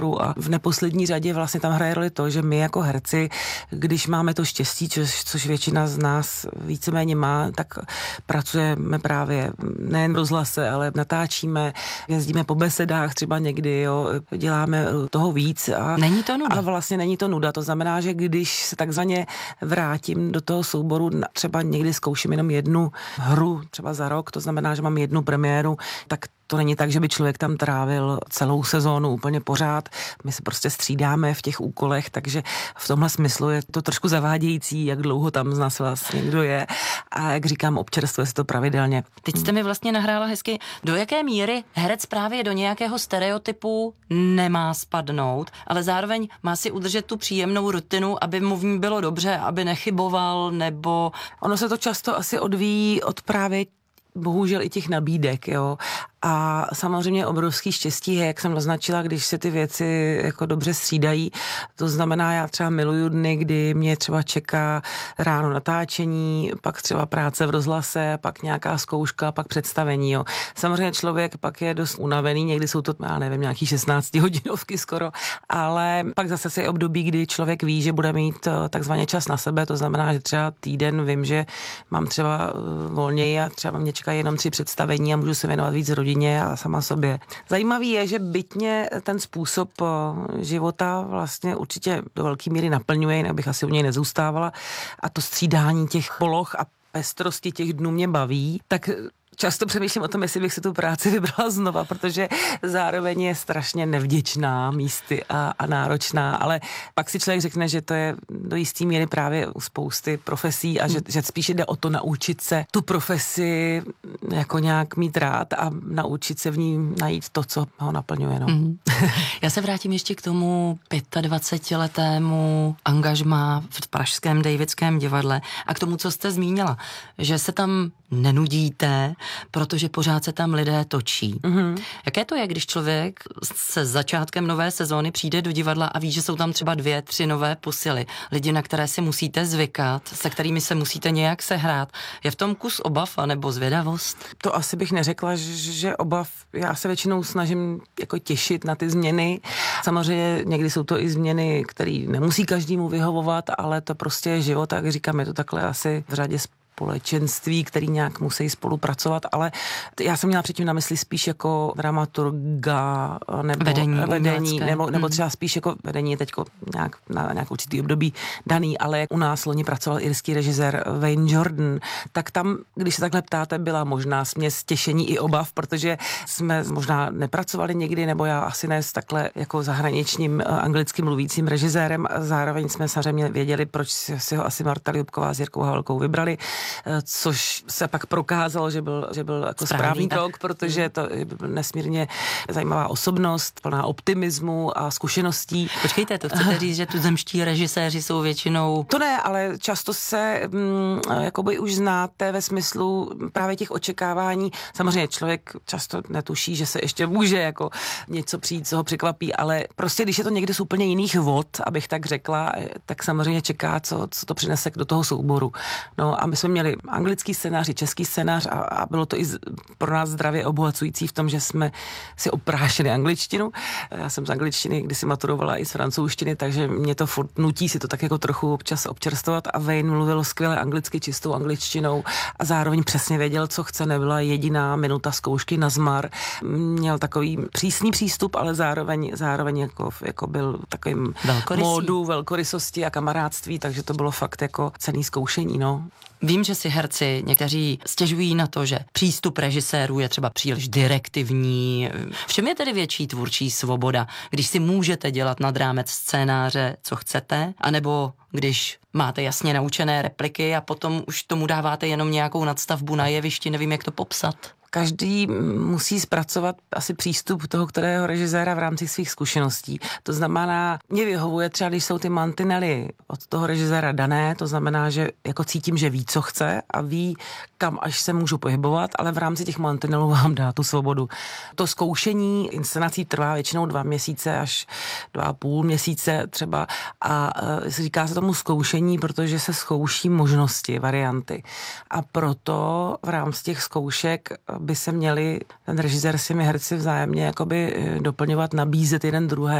a v neposlední řadě vlastně tam hraje roli to, že my jako herci, když máme to štěstí, což většina z nás víceméně má, tak pracujeme právě nejen v rozhlase, ale natáčíme, jezdíme po besedách třeba někdy, jo, děláme toho víc. A není to nuda. A vlastně není to nuda, to znamená, že když se takzvaně vrátím do toho souboru, třeba někdy zkouším jenom jednu hru, třeba za rok, to znamená, že mám jednu premiéru, tak to není tak, že by člověk tam trávil celou sezónu úplně pořád. My se prostě střídáme v těch úkolech, takže v tomhle smyslu je to trošku zavádějící, jak dlouho tam z nás vlastně někdo je. A jak říkám, občerstvuje se to pravidelně. Teď jste mi vlastně nahrála hezky, do jaké míry herec právě do nějakého stereotypu nemá spadnout, ale zároveň má si udržet tu příjemnou rutinu, aby mu v ní bylo dobře, aby nechyboval, nebo... Ono se to často asi odvíjí od právě bohužel i těch nabídek, jo. A samozřejmě obrovský štěstí je, jak jsem naznačila, když se ty věci jako dobře střídají. To znamená, já třeba miluju dny, kdy mě třeba čeká ráno natáčení, pak třeba práce v rozhlase, pak nějaká zkouška, pak představení, jo. Samozřejmě člověk pak je dost unavený, někdy jsou to, já nevím, nějaký 16 hodinovky skoro, ale pak zase je období, kdy člověk ví, že bude mít takzvaně čas na sebe, to znamená, že třeba týden vím, že mám třeba volněji a třeba mě čekají jenom 3 představení a můžu se věnovat víc rodině a sama sobě. Zajímavý je, že bytně ten způsob života vlastně určitě do velké míry naplňuje, jinak bych asi u něj nezůstávala, a to střídání těch poloh a pestrosti těch dnů mě baví, tak často přemýšlím o tom, jestli bych si tu práci vybrala znova, protože zároveň je strašně nevděčná místy a náročná, ale pak si člověk řekne, že to je do jistý míry právě u spousty profesí a že spíše jde o to naučit se tu profesi jako nějak mít rád a naučit se v ní najít to, co ho naplňuje. No. Já se vrátím ještě k tomu 25letému angažmá v pražském Davidském divadle a k tomu, co jste zmínila, že se tam nenudíte, protože pořád se tam lidé točí. Jaké to je, když člověk se začátkem nové sezóny přijde do divadla a ví, že jsou tam třeba 2, 3 nové posily, lidi, na které si musíte zvykat, se kterými se musíte nějak sehrát. Je v tom kus obav anebo zvědavost? To asi bych neřekla, že obav. Já se většinou snažím jako těšit na ty změny. Samozřejmě někdy jsou to i změny, které nemusí každému vyhovovat, ale to prostě je život, tak říkám, je to takhle asi v řadě společenství, který nějak musí spolupracovat, ale já jsem měla předtím na mysli spíš jako dramaturga nebo vedení nebo třeba spíš jako vedení je teďko nějak na nějak určitý období daný, ale jak u nás loni pracoval irský režisér Wayne Jordan, tak tam, když se takhle ptáte, byla možná směs těšení i obav, protože jsme možná nepracovali někdy, nebo já asi ne s takhle jako zahraničním anglicky mluvícím režisérem, a zároveň jsme samozřejmě věděli, proč si ho asi Marta Liubková s Jirkou Havelkou vybrali, což se pak prokázalo, že byl jako správný krok, protože to je nesmírně zajímavá osobnost, plná optimismu a zkušeností. Počkejte, to chcete říct, že tuzemští režiséři jsou většinou... To ne, ale často se jakoby už znáte ve smyslu právě těch očekávání. Samozřejmě člověk často netuší, že se ještě může jako něco přijít, co ho překvapí, ale prostě když je to někde z úplně jiných vod, abych tak řekla, tak samozřejmě čeká, co to přinese do toho souboru. No a my jsme měli anglický scénář i český scénář a bylo to i pro nás zdravě obohacující v tom, že jsme si oprášili angličtinu. Já jsem z angličtiny kdysi maturovala i z francouzštiny, takže mě to furt nutí si to tak jako trochu občas občerstovat a Wayne mluvil skvěle anglicky, čistou angličtinou a zároveň přesně věděl, co chce, nebyla jediná minuta zkoušky na zmar. Měl takový přísný přístup, ale zároveň jako byl takovým módu velkorysosti a kamarádství, takže to bylo fakt jako cenný zkoušení, no. Vím, že si herci někteří stěžují na to, že přístup režisérů je třeba příliš direktivní. V čem je tedy větší tvůrčí svoboda, když si můžete dělat nad rámec scénáře, co chcete, anebo když máte jasně naučené repliky a potom už tomu dáváte jenom nějakou nadstavbu na jevišti, nevím, jak to popsat? Každý musí zpracovat asi přístup toho, kterého režiséra v rámci svých zkušeností. To znamená, mě vyhovuje třeba, když jsou ty mantinely od toho režiséra dané, to znamená, že jako cítím, že ví, co chce a ví, kam až se můžu pohybovat, ale v rámci těch mantinelů vám dá tu svobodu. To zkoušení inscenací trvá většinou 2 měsíce až 2,5 měsíce třeba a říká se tomu zkoušení, protože se zkouší možnosti, varianty. A proto v rámci těch zkoušek by se měli ten režisér s těmi herci vzájemně jakoby doplňovat, nabízet jeden druhé.